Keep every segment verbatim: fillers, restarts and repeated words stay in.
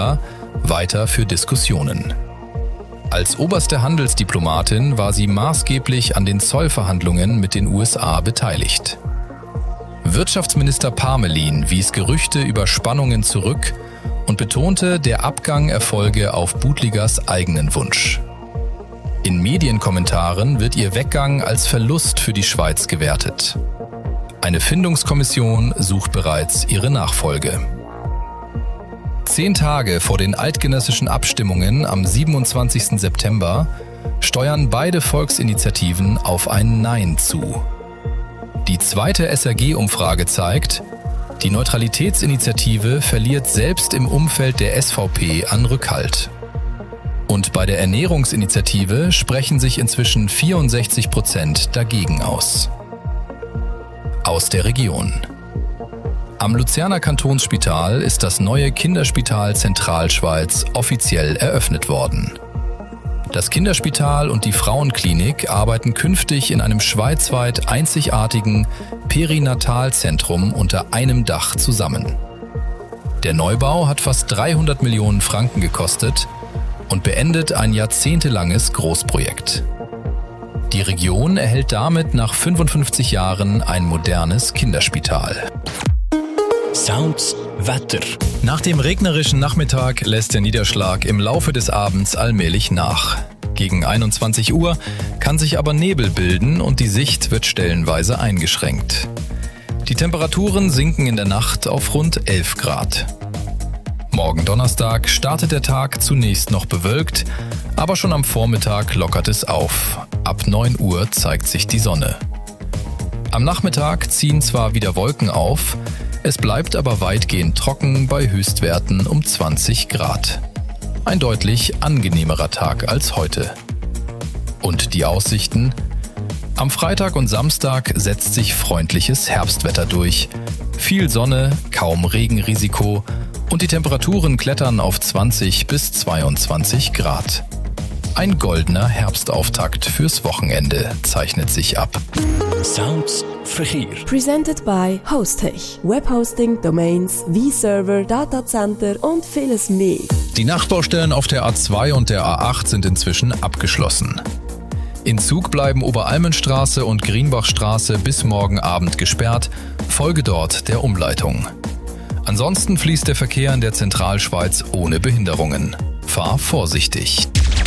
weiter für Diskussionen. Als oberste Handelsdiplomatin war sie maßgeblich an den Zollverhandlungen mit den U S A beteiligt. Wirtschaftsminister Parmelin wies Gerüchte über Spannungen zurück und betonte, der Abgang erfolge auf Bouteflikas eigenen Wunsch. In Medienkommentaren wird ihr Weggang als Verlust für die Schweiz gewertet. Eine Findungskommission sucht bereits ihre Nachfolge. Zehn Tage vor den eidgenössischen Abstimmungen am siebenundzwanzigsten September steuern beide Volksinitiativen auf ein Nein zu. Die zweite S R G-Umfrage zeigt, die Neutralitätsinitiative verliert selbst im Umfeld der S V P an Rückhalt. Und bei der Ernährungsinitiative sprechen sich inzwischen vierundsechzig Prozent dagegen aus. Aus der Region. Am Luzerner Kantonsspital ist das neue Kinderspital Zentralschweiz offiziell eröffnet worden. Das Kinderspital und die Frauenklinik arbeiten künftig in einem schweizweit einzigartigen Perinatalzentrum unter einem Dach zusammen. Der Neubau hat fast dreihundert Millionen Franken gekostet und beendet ein jahrzehntelanges Großprojekt. Die Region erhält damit nach fünfundfünfzig Jahren ein modernes Kinderspital. Sounds Wetter. Nach dem regnerischen Nachmittag lässt der Niederschlag im Laufe des Abends allmählich nach. Gegen einundzwanzig Uhr kann sich aber Nebel bilden und die Sicht wird stellenweise eingeschränkt. Die Temperaturen sinken in der Nacht auf rund elf Grad. Morgen Donnerstag startet der Tag zunächst noch bewölkt, aber schon am Vormittag lockert es auf. Ab neun Uhr zeigt sich die Sonne. Am Nachmittag ziehen zwar wieder Wolken auf, es bleibt aber weitgehend trocken bei Höchstwerten um zwanzig Grad. Ein deutlich angenehmerer Tag als heute. Und die Aussichten? Am Freitag und Samstag setzt sich freundliches Herbstwetter durch. Viel Sonne, kaum Regenrisiko und die Temperaturen klettern auf zwanzig bis zweiundzwanzig Grad. Ein goldener Herbstauftakt fürs Wochenende zeichnet sich ab. Sounds Verkehr. Presented by Hostech. Webhosting, Domains, V-Server, Datacenter und vieles mehr. Die Nachbaustellen auf der A zwei und der A acht sind inzwischen abgeschlossen. In Zug bleiben Oberalmenstraße und Grienbachstraße bis morgen Abend gesperrt, folge dort der Umleitung. Ansonsten fließt der Verkehr in der Zentralschweiz ohne Behinderungen. Fahr vorsichtig.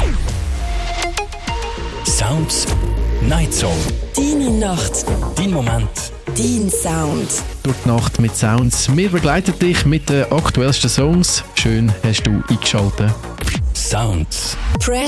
Sounds Night Song. Deine Nacht. Dein Moment. Dein Sound. Durch die Nacht mit Sounds. Wir begleiten dich mit den aktuellsten Songs. Schön hast du eingeschaltet. Sounds. Press